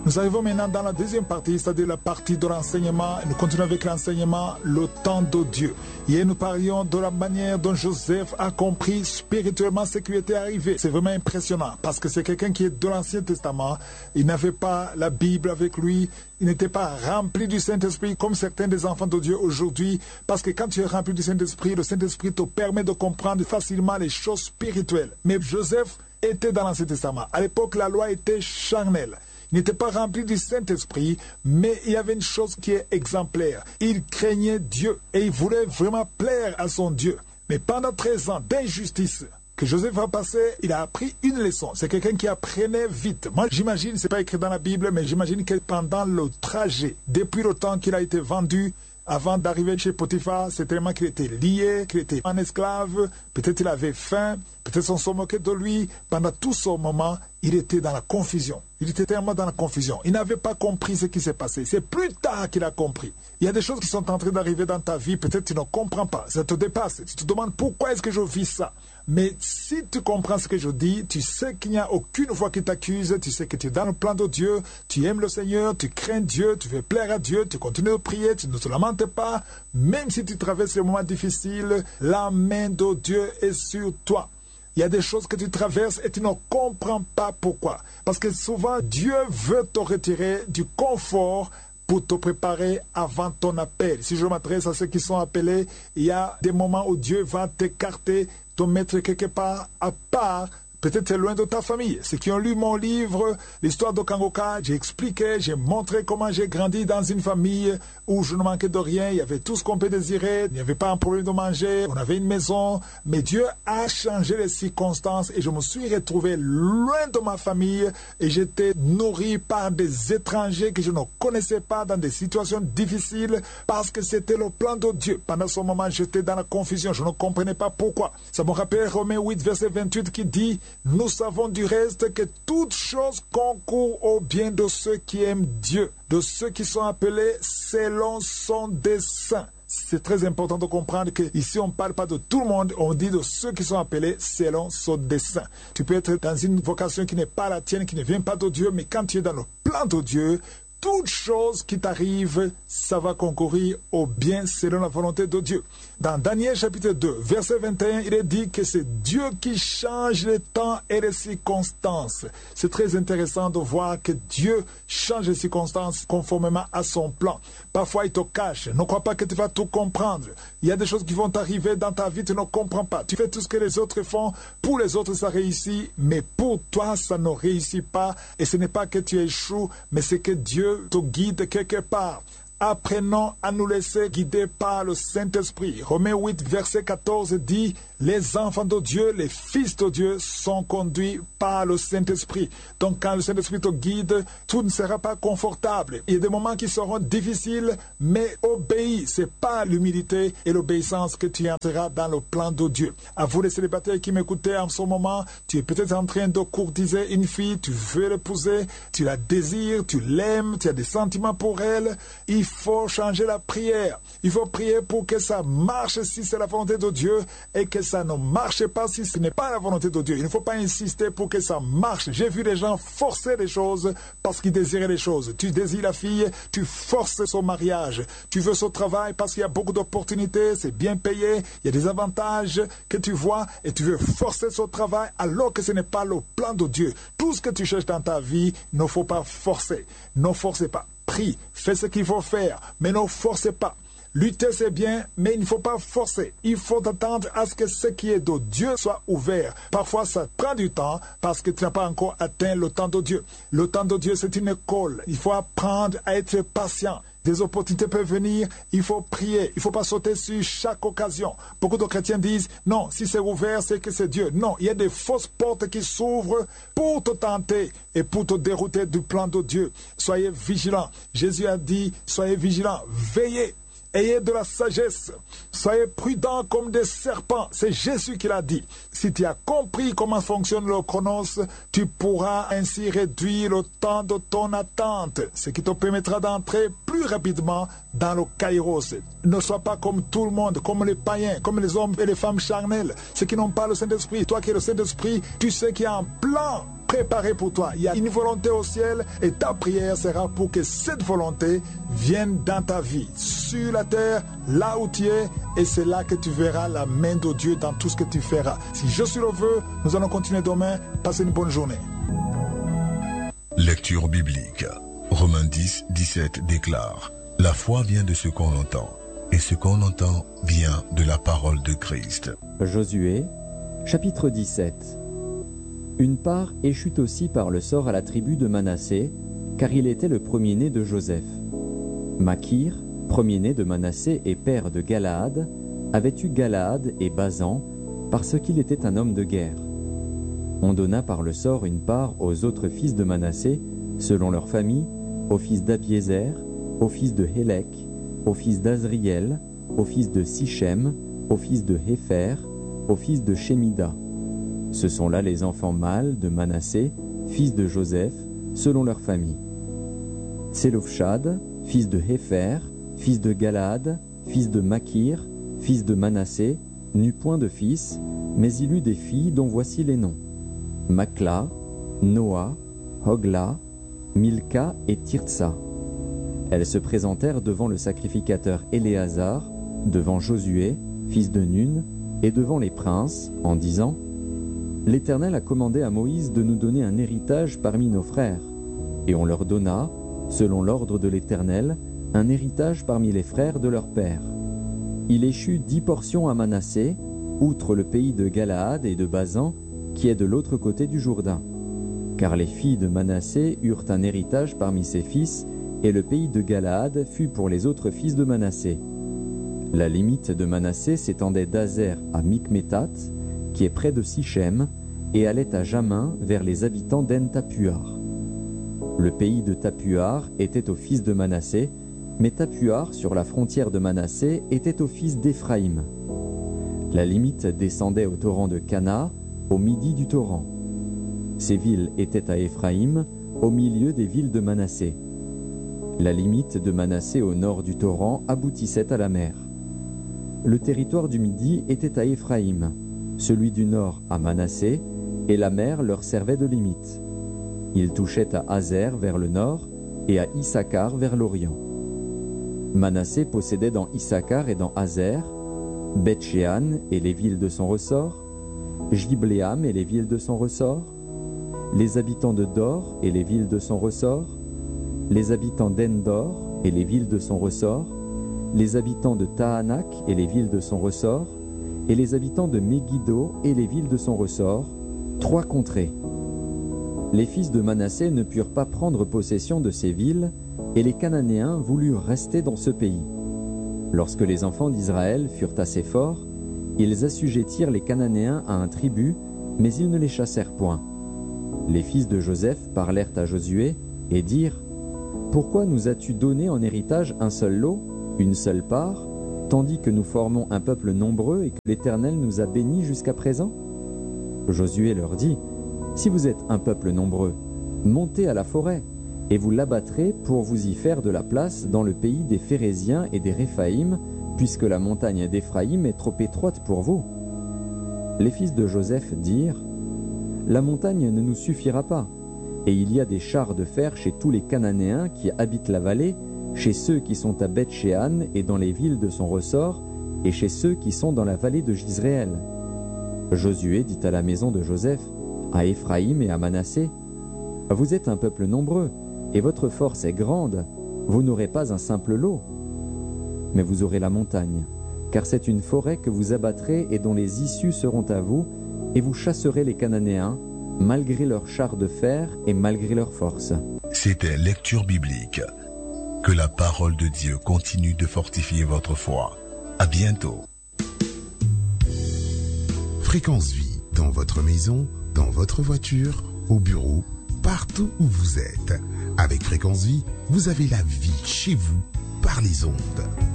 Nous arrivons maintenant dans la deuxième partie, c'est-à-dire la partie de l'enseignement. Nous continuons avec l'enseignement, le temps de Dieu. Hier, nous parlions de la manière dont Joseph a compris spirituellement ce qui lui était arrivé. C'est vraiment impressionnant parce que c'est quelqu'un qui est de l'Ancien Testament. Il n'avait pas la Bible avec lui. Il n'était pas rempli du Saint-Esprit comme certains des enfants de Dieu aujourd'hui. Parce que quand tu es rempli du Saint-Esprit, le Saint-Esprit te permet de comprendre facilement les choses spirituelles. Mais Joseph était dans l'Ancien Testament. À l'époque, la loi était charnelle. Il n'était pas rempli du Saint-Esprit, mais il y avait une chose qui est exemplaire. Il craignait Dieu et il voulait vraiment plaire à son Dieu. Mais pendant 13 ans d'injustice que Joseph a passé, il a appris une leçon. C'est quelqu'un qui apprenait vite. Moi, j'imagine, c'est pas écrit dans la Bible, mais j'imagine que pendant le trajet, depuis le temps qu'il a été vendu, avant d'arriver chez Potiphar, c'est tellement qu'il était lié, qu'il était un esclave, peut-être il avait faim, peut-être on se moquait de lui. Pendant tout ce moment, il était dans la confusion. Il était tellement dans la confusion. Il n'avait pas compris ce qui s'est passé. C'est plus tard qu'il a compris. Il y a des choses qui sont en train d'arriver dans ta vie, peut-être tu ne comprends pas. Ça te dépasse. Tu te demandes pourquoi est-ce que je vis ça. Mais si tu comprends ce que je dis, tu sais qu'il n'y a aucune voix qui t'accuse, tu sais que tu es dans le plan de Dieu, tu aimes le Seigneur, tu crains Dieu, tu veux plaire à Dieu, tu continues de prier, tu ne te lamentes pas. Même si tu traverses des moments difficiles, la main de Dieu est sur toi. Il y a des choses que tu traverses et tu ne comprends pas pourquoi. Parce que souvent, Dieu veut te retirer du confort pour te préparer avant ton appel. Si je m'adresse à ceux qui sont appelés, il y a des moments où Dieu va t'écarter, te mettre quelque part à part. Peut-être tu es loin de ta famille. Ceux qui ont lu mon livre, l'histoire de Kangoka, j'ai expliqué, j'ai montré comment j'ai grandi dans une famille où je ne manquais de rien. Il y avait tout ce qu'on peut désirer. Il n'y avait pas un problème de manger. On avait une maison. Mais Dieu a changé les circonstances et je me suis retrouvé loin de ma famille et j'étais nourri par des étrangers que je ne connaissais pas dans des situations difficiles parce que c'était le plan de Dieu. Pendant ce moment, j'étais dans la confusion. Je ne comprenais pas pourquoi. Ça me rappelle Romains 8, verset 28 qui dit: nous savons du reste que toute chose concourt au bien de ceux qui aiment Dieu, de ceux qui sont appelés selon son dessein. C'est très important de comprendre qu'ici on ne parle pas de tout le monde, on dit de ceux qui sont appelés selon son dessein. Tu peux être dans une vocation qui n'est pas la tienne, qui ne vient pas de Dieu, mais quand tu es dans le plan de Dieu, toute chose qui t'arrive, ça va concourir au bien selon la volonté de Dieu. Dans Daniel chapitre 2, verset 21, il est dit que c'est Dieu qui change les temps et les circonstances. C'est très intéressant de voir que Dieu change les circonstances conformément à son plan. Parfois, il te cache. Ne crois pas que tu vas tout comprendre. Il y a des choses qui vont t'arriver dans ta vie, tu ne comprends pas. Tu fais tout ce que les autres font. Pour les autres, ça réussit, mais pour toi, ça ne réussit pas. Et ce n'est pas que tu échoues, mais c'est que Dieu te guide quelque part. Apprenons à nous laisser guider par le Saint-Esprit. Romains 8, verset 14 dit: les enfants de Dieu, les fils de Dieu sont conduits par le Saint-Esprit. Donc quand le Saint-Esprit te guide, tout ne sera pas confortable. Il y a des moments qui seront difficiles, mais obéis. C'est pas l'humilité et l'obéissance que tu entreras dans le plan de Dieu. À vous les célibataires qui m'écoutez en ce moment, tu es peut-être en train de courtiser une fille, tu veux l'épouser, tu la désires, tu l'aimes, tu as des sentiments pour elle. Il faut changer la prière. Il faut prier pour que ça marche si c'est la volonté de Dieu et que ça ne marche pas si ce n'est pas la volonté de Dieu. Il ne faut pas insister pour que ça marche. J'ai vu des gens forcer les choses parce qu'ils désiraient les choses. Tu désires la fille, tu forces son mariage. Tu veux son travail parce qu'il y a beaucoup d'opportunités, c'est bien payé, il y a des avantages que tu vois et tu veux forcer son travail alors que ce n'est pas le plan de Dieu. Tout ce que tu cherches dans ta vie, il ne faut pas forcer. Ne forcez pas. Prie, fais ce qu'il faut faire, mais ne forcez pas. Lutter, c'est bien, mais il ne faut pas forcer. Il faut attendre à ce que ce qui est de Dieu soit ouvert. Parfois, ça prend du temps parce que tu n'as pas encore atteint le temps de Dieu. Le temps de Dieu, c'est une école. Il faut apprendre à être patient. Des opportunités peuvent venir, il faut prier. Il ne faut pas sauter sur chaque occasion. Beaucoup de chrétiens disent, non, si c'est ouvert, c'est que c'est Dieu. Non, il y a des fausses portes qui s'ouvrent pour te tenter et pour te dérouter du plan de Dieu. Soyez vigilants. Jésus a dit, soyez vigilants, veillez. Ayez de la sagesse, soyez prudents comme des serpents. C'est Jésus qui l'a dit. Si tu as compris comment fonctionne le chronos, tu pourras ainsi réduire le temps de ton attente, ce qui te permettra d'entrer plus rapidement dans le kairos. Ne sois pas comme tout le monde, comme les païens, comme les hommes et les femmes charnelles, ceux qui n'ont pas le Saint-Esprit. Toi qui es le Saint-Esprit, tu sais qu'il y a un plan préparé pour toi. Il y a une volonté au ciel et ta prière sera pour que cette volonté vienne dans ta vie, sur la terre, là où tu es, et c'est là que tu verras la main de Dieu dans tout ce que tu feras. Si Jésus le veut, nous allons continuer demain. Passez une bonne journée. Lecture biblique. Romains 10, 17 déclare: La foi vient de ce qu'on entend, et ce qu'on entend vient de la parole de Christ. Josué, chapitre 17. Une part échut aussi par le sort à la tribu de Manassé, car il était le premier-né de Joseph. Makir, premier-né de Manassé et père de Galaad, avait eu Galaad et Basan, parce qu'il était un homme de guerre. On donna par le sort une part aux autres fils de Manassé, selon leur famille, aux fils d'Abiézer, aux fils de Hélek, aux fils d'Azriel, aux fils de Sichem, aux fils de Hépher, aux fils de Shemida. Ce sont là les enfants mâles de Manassé, fils de Joseph, selon leur famille. Tselophshad, fils de Hépher, fils de Galaad, fils de Makir, fils de Manassé, n'eut point de fils, mais il eut des filles dont voici les noms: Makla, Noa, Hogla, Milka et Tirtsa. Elles se présentèrent devant le sacrificateur Éléazar, devant Josué, fils de Nun, et devant les princes, en disant: L'Éternel a commandé à Moïse de nous donner un héritage parmi nos frères. Et on leur donna, selon l'ordre de l'Éternel, un héritage parmi les frères de leur père. Il échut 10 portions à Manassé, outre le pays de Galaad et de Basan, qui est de l'autre côté du Jourdain. Car les filles de Manassé eurent un héritage parmi ses fils, et le pays de Galaad fut pour les autres fils de Manassé. La limite de Manassé s'étendait d'Azer à Mikmétat, qui est près de Sichem, et allait à Jamin vers les habitants d'En-Tapuar. Le pays de Tapuar était aux fils de Manassé, mais Tapuar, sur la frontière de Manassé, était aux fils d'Éphraïm. La limite descendait au torrent de Cana, au midi du torrent. Ces villes étaient à Éphraïm, au milieu des villes de Manassé. La limite de Manassé au nord du torrent aboutissait à la mer. Le territoire du midi était à Éphraïm, celui du nord à Manassé, et la mer leur servait de limite. Il touchait à Azer vers le nord et à Issachar vers l'orient. Manassé possédait dans Issachar et dans Azer Beth-Shean et les villes de son ressort, Jibléam et les villes de son ressort, les habitants de Dor et les villes de son ressort, les habitants d'Endor et les villes de son ressort, les habitants de Tahanak et les villes de son ressort, et les habitants de Megiddo et les villes de son ressort, 3 contrées. Les fils de Manassé ne purent pas prendre possession de ces villes, et les Cananéens voulurent rester dans ce pays. Lorsque les enfants d'Israël furent assez forts, ils assujettirent les Cananéens à un tribut, mais ils ne les chassèrent point. Les fils de Joseph parlèrent à Josué et dirent: Pourquoi nous as-tu donné en héritage un seul lot, une seule part, tandis que nous formons un peuple nombreux et que l'Éternel nous a bénis jusqu'à présent? Josué leur dit: Si vous êtes un peuple nombreux, montez à la forêt, et vous l'abattrez pour vous y faire de la place dans le pays des Phéréziens et des Réphaïm, puisque la montagne d'Éphraïm est trop étroite pour vous. Les fils de Joseph dirent: La montagne ne nous suffira pas, et il y a des chars de fer chez tous les Cananéens qui habitent la vallée, chez ceux qui sont à Beth-Shean et dans les villes de son ressort, et chez ceux qui sont dans la vallée de Jizréel. Josué dit à la maison de Joseph, à Éphraïm et à Manassé: Vous êtes un peuple nombreux, et votre force est grande, vous n'aurez pas un simple lot. Mais vous aurez la montagne, car c'est une forêt que vous abattrez et dont les issues seront à vous, et vous chasserez les Cananéens, malgré leurs chars de fer et malgré leur force. C'était Lecture biblique. Que la parole de Dieu continue de fortifier votre foi. À bientôt. Fréquence Vie, dans votre maison, dans votre voiture, au bureau, partout où vous êtes. Avec Fréquence Vie, vous avez la vie chez vous, par les ondes.